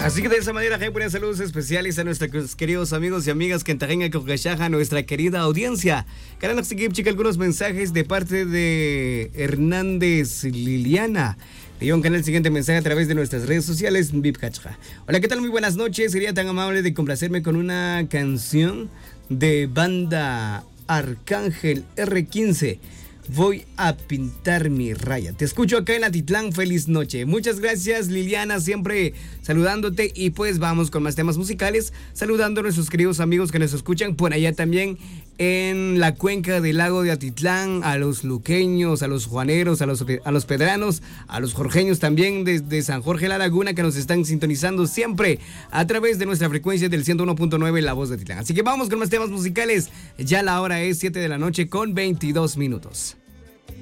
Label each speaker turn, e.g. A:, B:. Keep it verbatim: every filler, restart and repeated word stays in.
A: Así que de esa manera, hay buenas saludos especiales a nuestros queridos amigos y amigas que en Cocachaja, nuestra querida audiencia. Queremos seguir, chica, algunos mensajes de parte de Hernández Liliana. León Canal, el siguiente mensaje a través de nuestras redes sociales, Vipcacha. Hola, ¿qué tal? Muy buenas noches. Sería tan amable de complacerme con una canción de banda Arcángel erre quince. Voy a pintar mi raya. Te escucho acá en Atitlán. Feliz noche. Muchas gracias, Liliana, siempre saludándote. Y pues vamos con más temas musicales, saludando a nuestros queridos amigos que nos escuchan por allá también en la cuenca del lago de Atitlán, a los luqueños, a los juaneros, a los, a los pedranos, a los jorgeños también desde San Jorge La Laguna, que nos están sintonizando siempre a través de nuestra frecuencia del ciento uno punto nueve, La Voz de Atitlán. Así que vamos con más temas musicales. Ya la hora es siete de la noche con veintidós minutos.